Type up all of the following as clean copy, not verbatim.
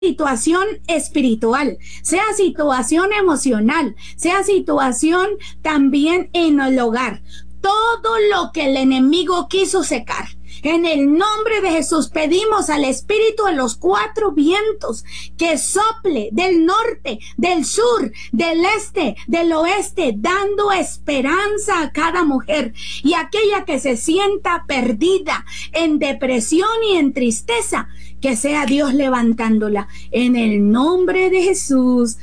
situación espiritual, sea situación emocional, sea situación también en el hogar, todo lo que el enemigo quiso secar. En el nombre de Jesús pedimos al Espíritu de los cuatro vientos que sople del norte, del sur, del este, del oeste, dando esperanza a cada mujer y aquella que se sienta perdida en depresión y en tristeza, que sea Dios levantándola. En el nombre de Jesús.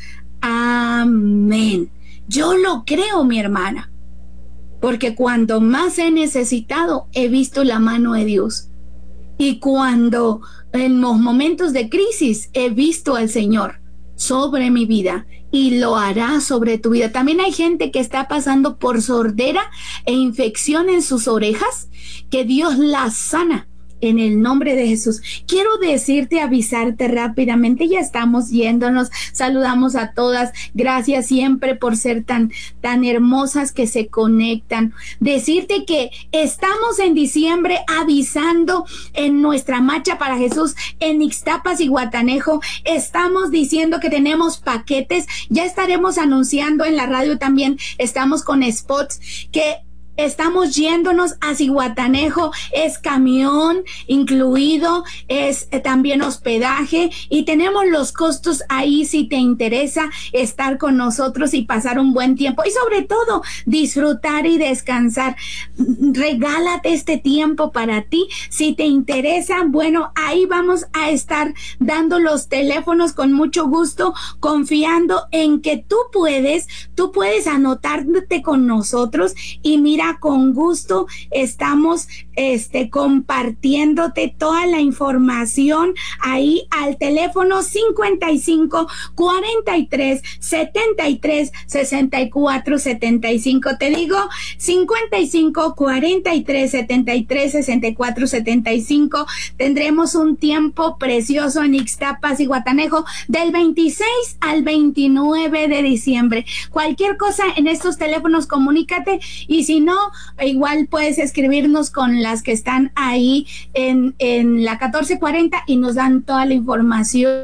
Amén. Yo lo creo, mi hermana. Porque cuando más he necesitado, he visto la mano de Dios. Y cuando en los momentos de crisis, he visto al Señor sobre mi vida y lo hará sobre tu vida. También hay gente que está pasando por sordera e infección en sus orejas, que Dios la sana. En el nombre de Jesús. Quiero decirte, avisarte rápidamente, ya estamos yéndonos, saludamos a todas, gracias siempre por ser tan hermosas que se conectan. Decirte que estamos en diciembre avisando en nuestra marcha para Jesús en Ixtapas y Guatanejo, estamos diciendo que tenemos paquetes, ya estaremos anunciando en la radio también, estamos con spots que estamos yéndonos a Zihuatanejo, es camión incluido, es también hospedaje y tenemos los costos ahí si te interesa estar con nosotros y pasar un buen tiempo y sobre todo disfrutar y descansar. Regálate este tiempo para ti. Si te interesa, bueno, ahí vamos a estar dando los teléfonos con mucho gusto, confiando en que tú puedes anotarte con nosotros y mira, con gusto estamos compartiéndote toda la información ahí al teléfono 55 43 73 64 75. Te digo 55 43 73 64 75. Tendremos un tiempo precioso en Ixtapas y Guatanejo del 26 al 29 de diciembre. Cualquier cosa en estos teléfonos, comunícate, y si no, igual puedes escribirnos con las que están ahí en la 1440 y nos dan toda la información.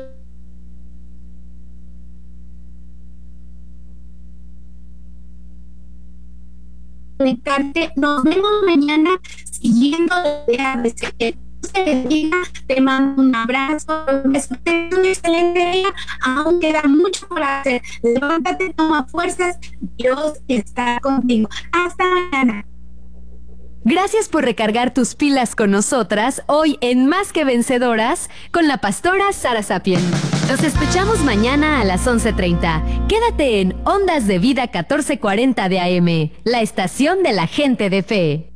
Nos vemos mañana siguiendo la idea de ser. Te mando un abrazo, un beso, un excelente día. Aún queda mucho por hacer. Levántate, toma fuerzas, Dios está contigo. Hasta mañana. Gracias por recargar tus pilas con nosotras hoy en Más que Vencedoras con la pastora Sara Sapien. Nos escuchamos mañana a las 11:30. Quédate en Ondas de Vida 1440 de AM, la estación de la gente de fe.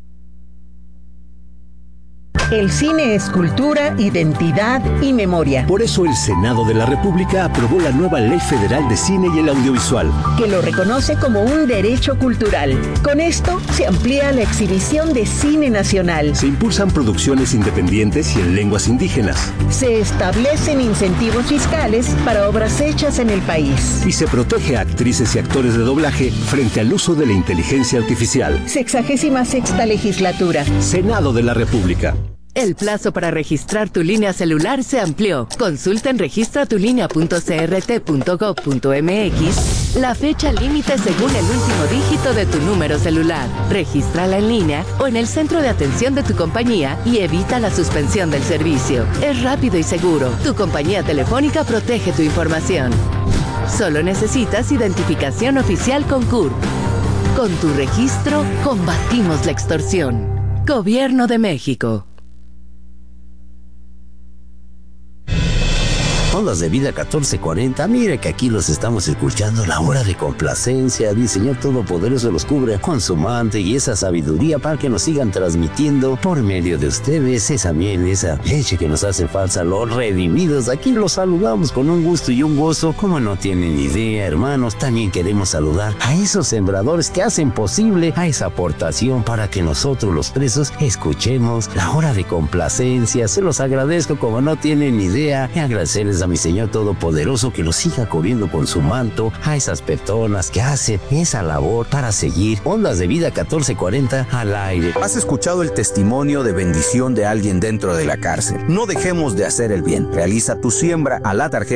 El cine es cultura, identidad y memoria. Por eso el Senado de la República aprobó la nueva Ley Federal de Cine y el Audiovisual, que lo reconoce como un derecho cultural. Con esto se amplía la exhibición de cine nacional. Se impulsan producciones independientes y en lenguas indígenas. Se establecen incentivos fiscales para obras hechas en el país. Y se protege a actrices y actores de doblaje frente al uso de la inteligencia artificial. 66ª legislatura. Senado de la República. El plazo para registrar tu línea celular se amplió. Consulta en registratulínea.crt.gov.mx la fecha límite según el último dígito de tu número celular. Regístrala en línea o en el centro de atención de tu compañía y evita la suspensión del servicio. Es rápido y seguro. Tu compañía telefónica protege tu información. Solo necesitas identificación oficial con CURP. Con tu registro, combatimos la extorsión. Gobierno de México. Ondas de Vida 1440, mire que aquí los estamos escuchando, la hora de complacencia. El Señor Todopoderoso los cubre con su manto y esa sabiduría para que nos sigan transmitiendo por medio de ustedes esa miel, esa leche que nos hace falta, los redimidos. Aquí los saludamos con un gusto y un gozo, como no tienen idea, hermanos. También queremos saludar a esos sembradores que hacen posible a esa aportación para que nosotros los presos escuchemos la hora de complacencia. Se los agradezco como no tienen idea, y agradecerles a mi Señor Todopoderoso que lo siga cubriendo con su manto a esas personas que hacen esa labor para seguir Ondas de Vida 1440 al aire. Has escuchado el testimonio de bendición de alguien dentro de la cárcel. No dejemos de hacer el bien. Realiza tu siembra a la tarjeta